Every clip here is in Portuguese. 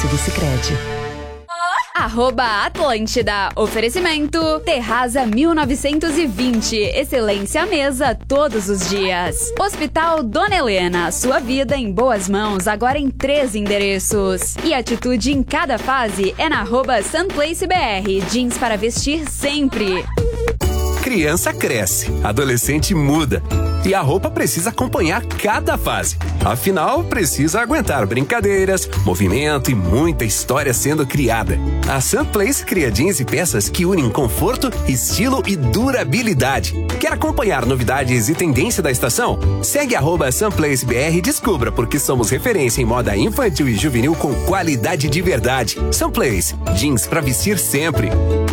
do Sicredi. @Atlântida. Oferecimento Terraza 1920. Excelência à mesa todos os dias. Hospital Dona Helena. Sua vida em boas mãos, agora em 3 endereços. E atitude em cada fase é na @SunPlaceBR. Jeans para vestir sempre. Criança cresce, adolescente muda. E a roupa precisa acompanhar cada fase. Afinal, precisa aguentar brincadeiras, movimento e muita história sendo criada. A Sunplace cria jeans e peças que unem conforto, estilo e durabilidade. Quer acompanhar novidades e tendência da estação? Segue @SunPlaceBR e descubra porque somos referência em moda infantil e juvenil com qualidade de verdade. Sunplace, jeans pra vestir sempre.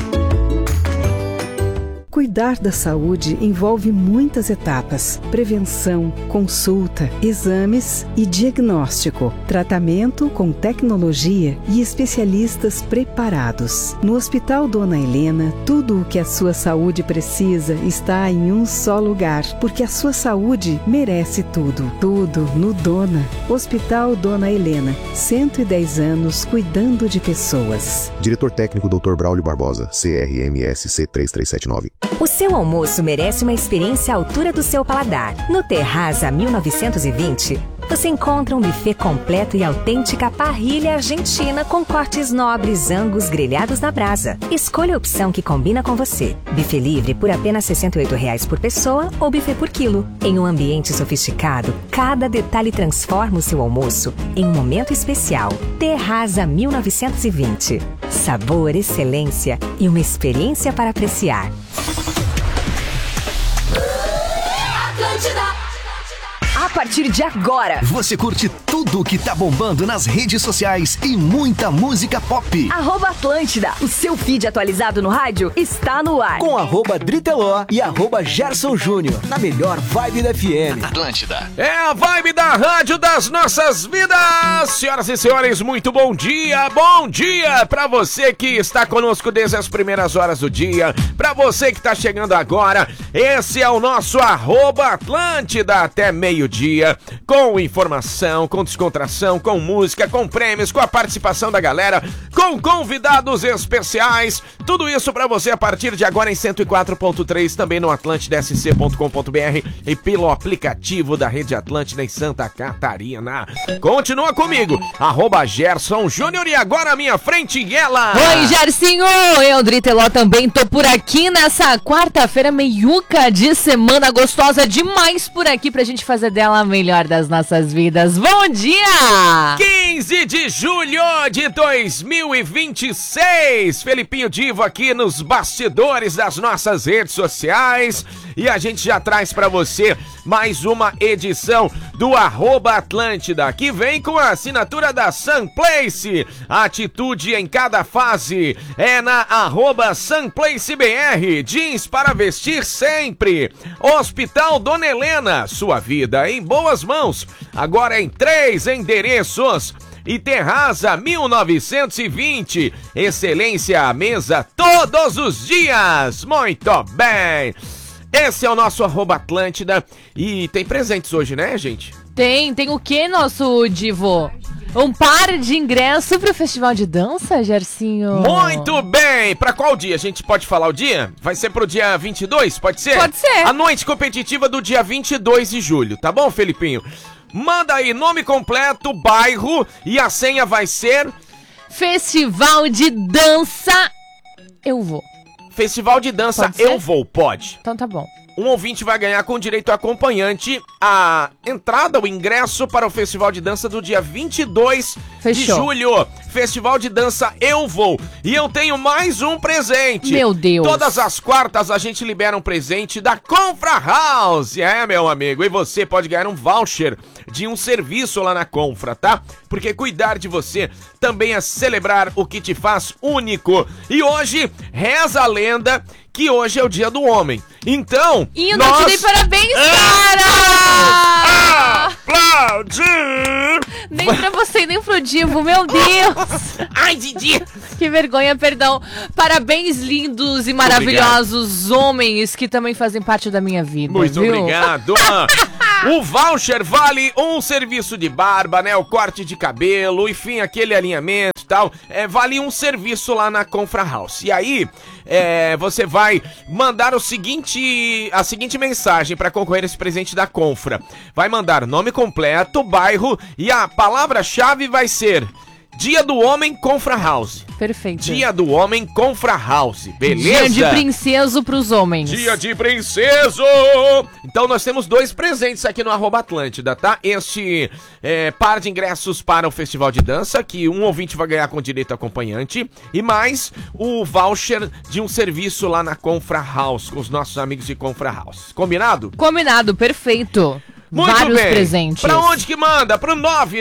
Cuidar da saúde envolve muitas etapas: prevenção, consulta, exames e diagnóstico, tratamento com tecnologia e especialistas preparados. No Hospital Dona Helena, tudo o que a sua saúde precisa está em um só lugar, porque a sua saúde merece tudo. Tudo no Dona. Hospital Dona Helena, 110 anos cuidando de pessoas. Diretor técnico Dr. Braulio Barbosa, CRMSC 3379. O seu almoço merece uma experiência à altura do seu paladar. No Terraza 1920, você encontra um buffet completo e autêntica parrilha argentina com cortes nobres, angus grelhados na brasa. Escolha a opção que combina com você. Buffet livre por apenas R$ 68,00 por pessoa ou buffet por quilo. Em um ambiente sofisticado, cada detalhe transforma o seu almoço em um momento especial. Terraza 1920. Sabor, excelência e uma experiência para apreciar. A partir de agora, você curte tudo o que tá bombando nas redes sociais e muita música pop. @Atlântida, o seu feed atualizado no rádio está no ar. Com @Driteló e @Gerson Júnior, na melhor vibe da FM. Atlântida. É a vibe da rádio das nossas vidas. Senhoras e senhores, muito bom dia. Bom dia pra você que está conosco desde as primeiras horas do dia. Pra você que tá chegando agora, esse é o nosso @Atlântida até meio-dia. Com informação, com descontração, com música, com prêmios, com a participação da galera, com convidados especiais. Tudo isso pra você a partir de agora em 104.3, também no atlantidasc.com.br e pelo aplicativo da Rede Atlântida em Santa Catarina. Continua comigo, @Gerson Júnior, e agora à minha frente ela. Oi, Gersinho! Eu, Driteló, também tô por aqui nessa quarta-feira meiuca de semana, gostosa demais por aqui pra gente fazer dela a melhor das nossas vidas. Bom dia! 15 de julho de 2026. Felipinho Divo aqui nos bastidores das nossas redes sociais. E a gente já traz pra você mais uma edição do @Atlântida, que vem com a assinatura da Sunplace. Atitude em cada fase é na @SunPlaceBR. Jeans para vestir sempre. Hospital Dona Helena, sua vida em boas mãos, agora em 3 endereços. E Terraza 1920, excelência à mesa todos os dias. Muito bem. Esse é o nosso @Atlântida. E tem presentes hoje, né, gente? Tem o que, nosso Divo? Um par de ingresso pro festival de dança, Gersinho? Muito bem! Pra qual dia? A gente pode falar o dia? Vai ser pro dia 22, pode ser? Pode ser. A noite competitiva do dia 22 de julho, tá bom, Felipinho? Manda aí nome completo, bairro, e a senha vai ser... Festival de dança, eu vou. Festival de dança, eu vou, pode. Então tá bom. Um ouvinte vai ganhar com direito acompanhante a entrada, o ingresso para o Festival de Dança do dia 22 de julho. Festival de Dança Eu Vou. E eu tenho mais um presente. Meu Deus. Todas as quartas a gente libera um presente da Confra House. É, meu amigo. E você pode ganhar um voucher de um serviço lá na Confra, tá? Porque cuidar de você também é celebrar o que te faz único. E hoje, reza a lenda que hoje é o dia do homem. Então, e eu não te dei parabéns, cara! Aplaudir! Nem pra você, nem pro Divo, meu Deus! Ai, Didi! Que vergonha, perdão. Parabéns, lindos e maravilhosos homens que também fazem parte da minha vida. Muito viu? obrigado! O voucher vale um serviço de barba, né? O corte de cabelo, enfim, aquele alinhamento, tal, vale um serviço lá na Confra House. E aí, você vai mandar a seguinte mensagem para concorrer a esse presente da Confra. Vai mandar nome completo, bairro e a palavra-chave vai ser Dia do Homem Confra House. Perfeito. Dia do Homem Confra House, beleza? Dia de princeso pros homens. Dia de princeso! Então nós temos 2 presentes aqui no @Atlântida, tá? Este par de ingressos para o Festival de Dança, que um ouvinte vai ganhar com direito acompanhante, e mais o voucher de um serviço lá na Confra House, com os nossos amigos de Confra House. Combinado? Combinado, perfeito. Muito Vários bem. presentes. Pra onde que manda? Pro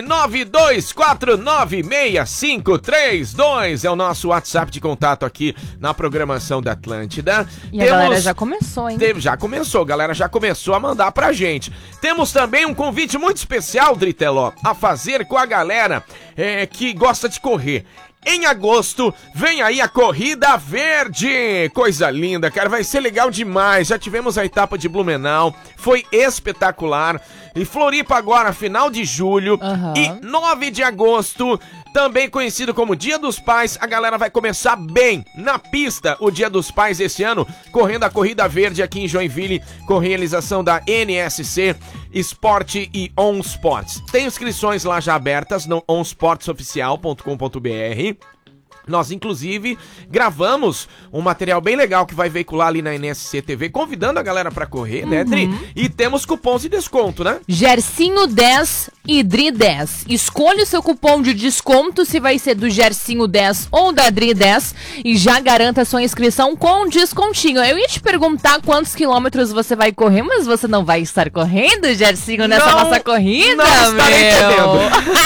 992496532 é o nosso WhatsApp de contato aqui na programação da Atlântida. E a galera já começou, hein? Já começou, a galera já começou a mandar pra gente. Temos também um convite muito especial, Driteló, a fazer com a galera que gosta de correr. Em agosto, vem aí a Corrida Verde. Coisa linda, cara, vai ser legal demais. Já tivemos a etapa de Blumenau, foi espetacular. E Floripa agora, final de julho. E 9 de agosto, também conhecido como Dia dos Pais, a galera vai começar bem na pista o Dia dos Pais esse ano, correndo a Corrida Verde aqui em Joinville, com realização da NSC Esporte e On Sports. Tem inscrições lá já abertas no onsportsoficial.com.br. Nós, inclusive, gravamos um material bem legal que vai veicular ali na NSC TV, convidando a galera pra correr, né, Dri? E temos cupons de desconto, né? Gercinho 10 e Dri 10. Escolha o seu cupom de desconto, se vai ser do Gercinho 10 ou da Dri 10, e já garanta a sua inscrição com descontinho. Eu ia te perguntar quantos quilômetros você vai correr, mas você não vai estar correndo, Gercinho, nessa nossa corrida, não meu!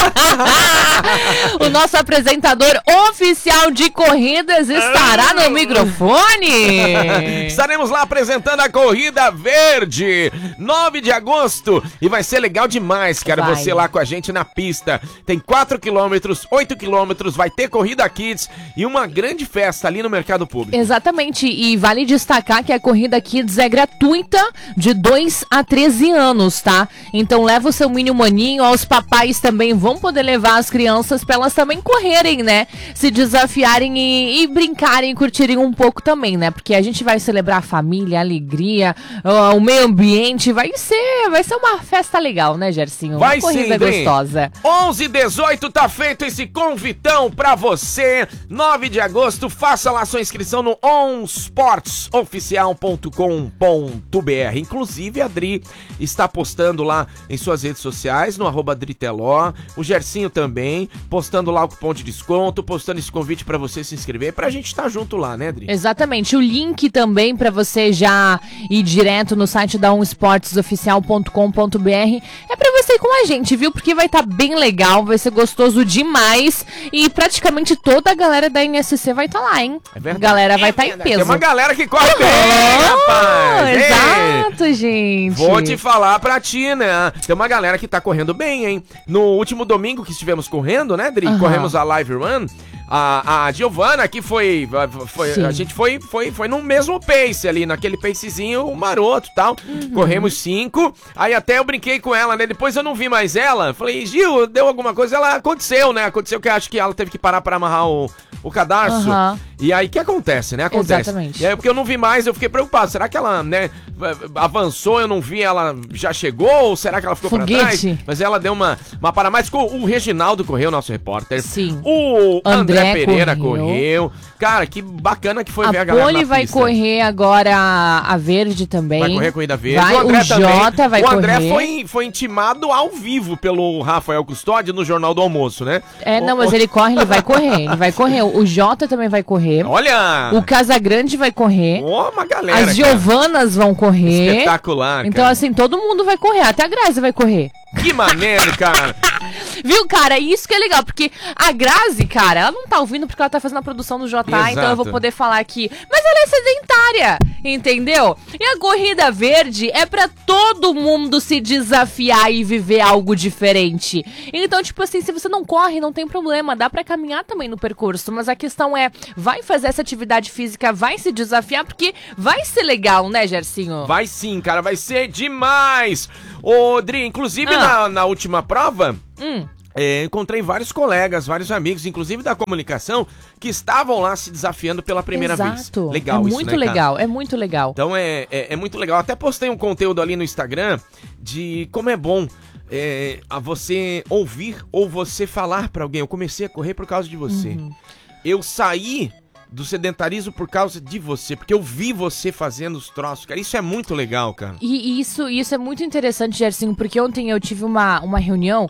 O nosso apresentador oficial de corridas estará no microfone. Estaremos lá apresentando a Corrida Verde, 9 de agosto, e vai ser legal demais, cara, você lá com a gente na pista. Tem 4 quilômetros, 8 quilômetros, vai ter Corrida Kids e uma grande festa ali no Mercado Público. Exatamente, e vale destacar que a Corrida Kids é gratuita de 2 a 13 anos, tá? Então leva o seu mini maninho, os papais também vão poder levar as crianças pra elas também correrem, né? Se desafiarem e brincarem e curtirem um pouco também, né? Porque a gente vai celebrar a família, a alegria, o meio ambiente, vai ser uma festa legal, né, Gercinho? Vai uma corrida gostosa. 11/18 tá feito esse convitão pra você. 9 de agosto, faça lá sua inscrição no onsportsoficial.com.br. Inclusive, a Dri está postando lá em suas redes sociais, no @Driteló, o Gercinho também, postando lá o cupom de desconto, postando esse convite pra você se inscrever, pra gente estar junto lá, né, Dri? Exatamente, o link também pra você já ir direto no site da onsportsoficial.com.br é pra você ir com a gente, viu? Porque vai estar bem legal, vai ser gostoso demais e praticamente toda a galera da NSC vai estar lá, hein? É verdade. Galera vai estar em peso. Tem uma galera que corre bem, rapaz! Exato, gente! Vou te falar pra ti, né? Tem uma galera que tá correndo bem, hein? No último domingo que estivemos correndo, né, Dri? Corremos a Live Run. A Giovana que a gente foi no mesmo pace ali, naquele pacezinho maroto e tal. Corremos 5, aí até eu brinquei com ela, né? Depois eu não vi mais ela. Falei, Gil, deu alguma coisa? Ela aconteceu, né? Aconteceu que eu acho que ela teve que parar pra amarrar o cadarço. E aí, o que acontece, né? Acontece. Exatamente. E aí, porque eu não vi mais, eu fiquei preocupado. Será que ela, né, avançou, eu não vi, ela já chegou? Ou será que ela ficou pra trás? Mas ela deu uma parada. Mas o Reginaldo correu, nosso repórter. Sim. O André Pereira correu. Cara, que bacana que foi ver a galera Poli na vai pista. correr agora a Verde também. Vai correr a Corrida Verde. Vai, o André também. Jota vai correr. O André foi intimado ao vivo pelo Rafael Custódio no Jornal do Almoço, né? Mas ele vai correr. Ele vai correr. O Jota também vai correr. Olha! O Casagrande vai correr. Uma galera, As Giovanas vão correr. Espetacular, então, cara. assim, todo mundo vai correr. Até a Grazi vai correr. Que maneiro, cara! Viu, cara? Isso que é legal, porque a Grazi, cara, ela não tá ouvindo porque ela tá fazendo a produção do JA, então eu vou poder falar aqui. Mas ela é sedentária, entendeu? E a Corrida Verde é pra todo mundo se desafiar e viver algo diferente. Então, tipo assim, se você não corre, não tem problema, dá pra caminhar também no percurso, mas a questão é, vai fazer essa atividade física, vai se desafiar, porque vai ser legal, né, Gercinho? Vai sim, cara, vai ser demais! Ô, Dri, inclusive na última prova, encontrei vários colegas, vários amigos, inclusive da comunicação, que estavam lá se desafiando pela primeira vez. Legal isso, muito né, legal, cara? é muito legal. Então é muito legal. Até postei um conteúdo ali no Instagram de como é bom a você ouvir ou você falar pra alguém. Eu comecei a correr por causa de você. Eu saí do sedentarismo por causa de você, porque eu vi você fazendo os troços, cara. Isso é muito legal, cara. E isso é muito interessante, Gersinho, porque ontem eu tive uma reunião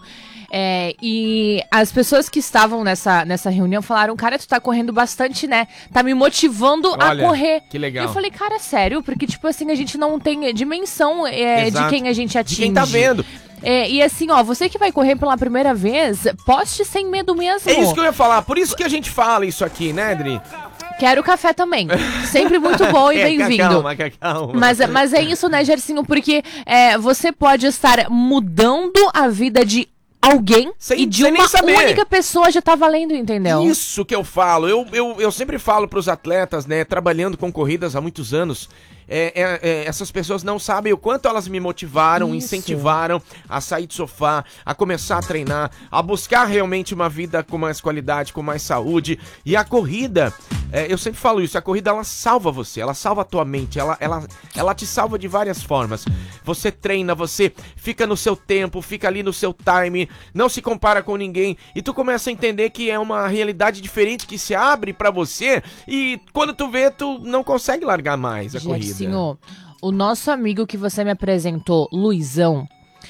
e as pessoas que estavam nessa reunião falaram, cara, tu tá correndo bastante, né? Tá me motivando a correr. Que legal. E eu falei, cara, sério? Porque, tipo assim, a gente não tem dimensão de quem a gente atinge. De quem tá vendo. E assim, ó, você que vai correr pela primeira vez, poste sem medo mesmo. É isso que eu ia falar, por isso que a gente fala isso aqui, né, Adri? Quero café também. Sempre muito bom e bem-vindo. Calma. Mas é isso, né, Gersinho? Porque você pode estar mudando a vida de alguém e de uma única pessoa já tá valendo, entendeu? Isso que eu falo. Eu sempre falo pros atletas, né, trabalhando com corridas há muitos anos, essas pessoas não sabem o quanto elas me motivaram, incentivaram a sair do sofá, a começar a treinar, a buscar realmente uma vida com mais qualidade, com mais saúde. E a corrida, eu sempre falo isso, a corrida ela salva você, ela salva a tua mente, ela te salva de várias formas. Você treina, você fica no seu tempo, fica ali no seu time, não se compara com ninguém e tu começa a entender que é uma realidade diferente que se abre pra você e quando tu vê, tu não consegue largar mais a corrida. Senhor, o nosso amigo que você me apresentou, Luizão,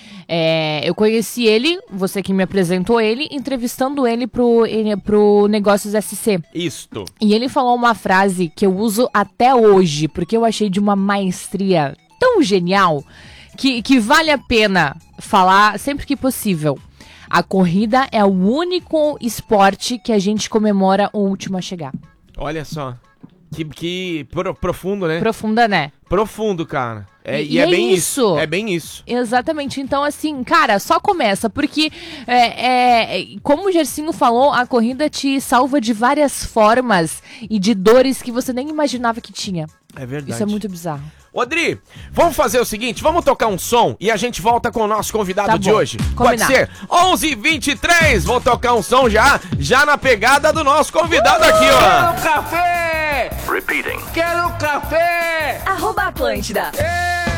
eu conheci ele, você que me apresentou ele, entrevistando ele pro Negócios SC. Isto. E ele falou uma frase que eu uso até hoje, porque eu achei de uma maestria tão genial, que vale a pena falar sempre que possível. A corrida é o único esporte que a gente comemora o último a chegar. Olha só. Que profundo, né? Profunda, né? Profundo, cara. E é bem isso. É bem isso. Exatamente. Então, assim, cara, só começa. Porque, como o Gersinho falou, a corrida te salva de várias formas e de dores que você nem imaginava que tinha. É verdade. Isso é muito bizarro. Odri, vamos fazer o seguinte, vamos tocar um som e a gente volta com o nosso convidado de hoje. Combinado. Pode ser? 11h23, vou tocar um som já na pegada do nosso convidado aqui, ó. Quero café! Repeating. Quero café! @Atlântida.